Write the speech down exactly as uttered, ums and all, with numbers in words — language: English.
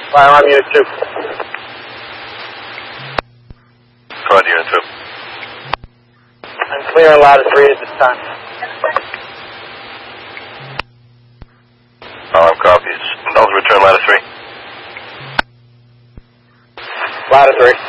Firearm unit two. Front unit two. I'm clear on ladder three at this time. Alarm copies. Delta return ladder three. Ladder three.